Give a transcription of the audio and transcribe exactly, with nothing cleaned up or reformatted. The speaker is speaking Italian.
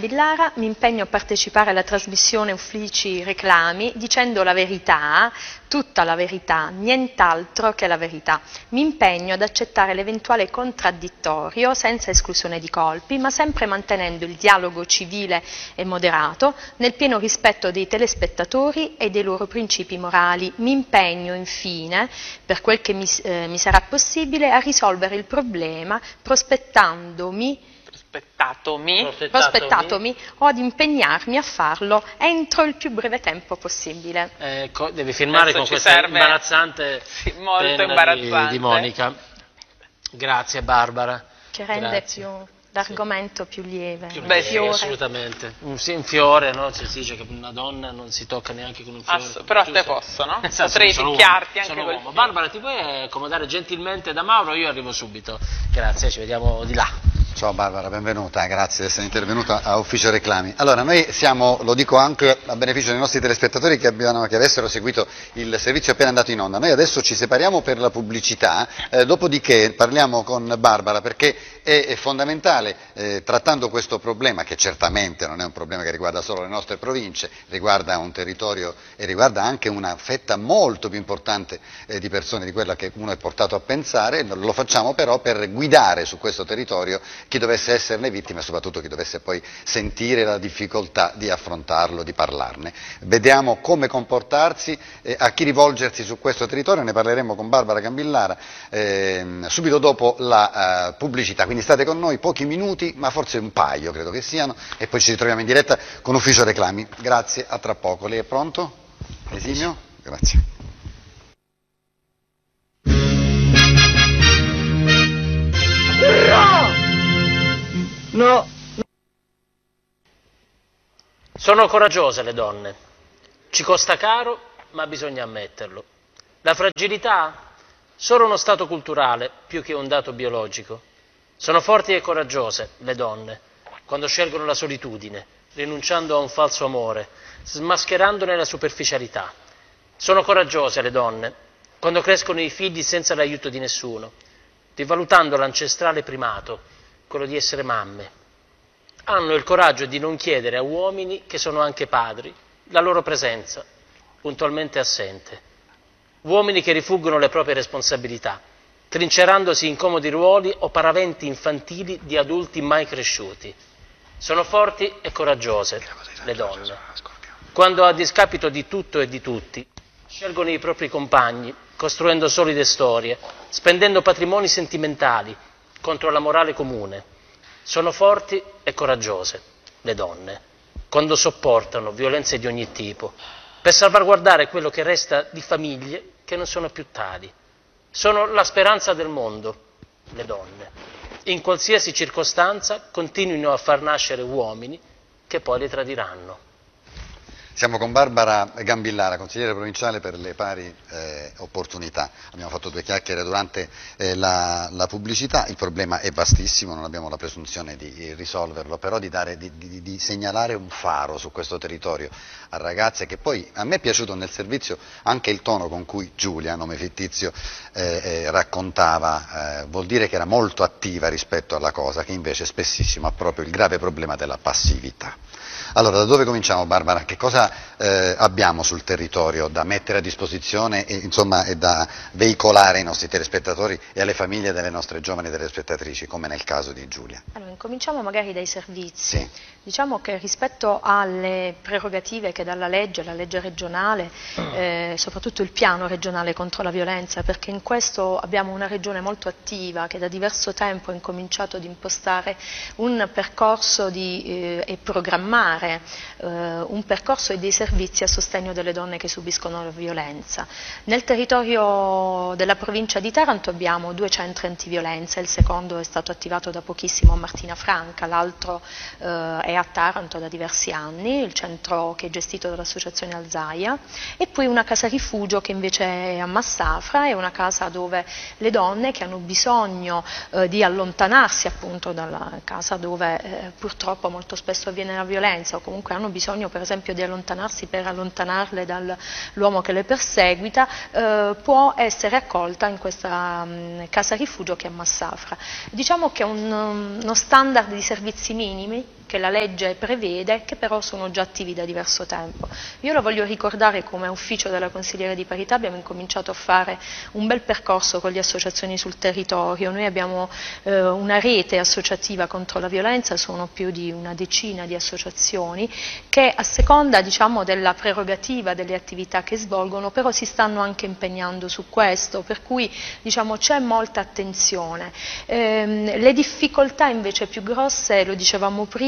Gambillara, mi impegno a partecipare alla trasmissione Uffici Reclami dicendo la verità, tutta la verità, nient'altro che la verità. Mi impegno ad accettare l'eventuale contraddittorio senza esclusione di colpi, ma sempre mantenendo il dialogo civile e moderato nel pieno rispetto dei telespettatori e dei loro principi morali. Mi impegno infine, per quel che mi, eh, mi sarà possibile, a risolvere il problema prospettandomi Prospettatomi. prospettatomi o ad impegnarmi a farlo entro il più breve tempo possibile. Eh, devi firmare Adesso con ci questa serve- imbarazzante Sì, molto penna imbarazzante. Di, di Monica. Grazie Barbara. Che rende Grazie. più l'argomento più lieve. Più un Beh, lieve, sì, fiore. assolutamente. Un, sì, un fiore, no? Si dice che una donna non si tocca neanche con un fiore. Ass- però a te Giusto? posso, no? Esatto, Potrei sono picchiarti uomo, anche sono col uomo. fiore. Barbara, ti puoi accomodare gentilmente da Mauro? Io arrivo subito. Grazie, ci vediamo di là. Ciao Barbara, benvenuta, grazie di essere intervenuta a Ufficio Reclami. Allora, noi siamo, lo dico anche a beneficio dei nostri telespettatori che, abbiano, che avessero seguito il servizio appena andato in onda, noi adesso ci separiamo per la pubblicità, eh, dopodiché parliamo con Barbara perché è, è fondamentale, eh, trattando questo problema, che certamente non è un problema che riguarda solo le nostre province, riguarda un territorio e riguarda anche una fetta molto più importante eh, di persone di quella che uno è portato a pensare, lo facciamo però per guidare su questo territorio chi dovesse esserne vittima e soprattutto chi dovesse poi sentire la difficoltà di affrontarlo, di parlarne. Vediamo come comportarsi, eh, a chi rivolgersi su questo territorio, ne parleremo con Barbara Gambillara eh, subito dopo la uh, pubblicità, quindi state con noi pochi minuti, ma forse un paio credo che siano, e poi ci ritroviamo in diretta con Ufficio Reclami. Grazie, a tra poco. Lei è pronto? Esimio? Grazie. No! Sono coraggiose le donne. Ci costa caro, ma bisogna ammetterlo. La fragilità? Solo uno stato culturale, più che un dato biologico. Sono forti e coraggiose le donne, quando scelgono la solitudine, rinunciando a un falso amore, smascherandone la superficialità. Sono coraggiose le donne, quando crescono i figli senza l'aiuto di nessuno, rivalutando l'ancestrale primato, quello di essere mamme. Hanno il coraggio di non chiedere a uomini, che sono anche padri, la loro presenza, puntualmente assente. Uomini che rifuggono le proprie responsabilità, trincerandosi in comodi ruoli o paraventi infantili di adulti mai cresciuti. Sono forti e coraggiose le donne, quando a discapito di tutto e di tutti scelgono i propri compagni, costruendo solide storie, spendendo patrimoni sentimentali contro la morale comune. Sono forti e coraggiose le donne, quando sopportano violenze di ogni tipo, per salvaguardare quello che resta di famiglie che non sono più tali. Sono la speranza del mondo, le donne. In qualsiasi circostanza continuino a far nascere uomini che poi le tradiranno. Siamo con Barbara Gambillara, consigliere provinciale per le pari eh, opportunità. Abbiamo fatto due chiacchiere durante eh, la, la pubblicità, il problema è vastissimo, non abbiamo la presunzione di risolverlo, però di, dare, di, di, di segnalare un faro su questo territorio a ragazze che poi, a me è piaciuto nel servizio anche il tono con cui Giulia, nome fittizio, eh, eh, raccontava, eh, vuol dire che era molto attiva rispetto alla cosa, che invece spessissimo ha proprio il grave problema della passività. Allora, da dove cominciamo Barbara? Che cosa eh, abbiamo sul territorio da mettere a disposizione e, insomma, e da veicolare ai nostri telespettatori e alle famiglie delle nostre giovani telespettatrici, come nel caso di Giulia? Allora, incominciamo magari dai servizi. Sì. Diciamo che rispetto alle prerogative che dà la legge, la legge regionale, eh, soprattutto il piano regionale contro la violenza, perché in questo abbiamo una regione molto attiva che da diverso tempo ha incominciato ad impostare un percorso di, eh, e programmare eh, un percorso e dei servizi a sostegno delle donne che subiscono la violenza. Nel territorio della provincia di Taranto abbiamo due centri antiviolenza, il secondo è stato attivato da pochissimo a Martina Franca, l'altro eh, è a Taranto da diversi anni, il centro che è gestito dall'associazione Alzaia, e poi una casa rifugio che invece è a Massafra, è una casa dove le donne che hanno bisogno eh, di allontanarsi appunto dalla casa dove eh, purtroppo molto spesso avviene la violenza, o comunque hanno bisogno per esempio di allontanarsi per allontanarle dall'uomo che le perseguita, eh, può essere accolta in questa mh, casa rifugio che è a Massafra. Diciamo che è un, uno standard di servizi minimi che la legge prevede, che però sono già attivi da diverso tempo. Io lo voglio ricordare, come ufficio della consigliera di parità abbiamo incominciato a fare un bel percorso con le associazioni sul territorio. Noi abbiamo eh, una rete associativa contro la violenza, sono più di una decina di associazioni che a seconda, diciamo, della prerogativa delle attività che svolgono però si stanno anche impegnando su questo, per cui diciamo, c'è molta attenzione. Ehm, le difficoltà invece più grosse, lo dicevamo prima,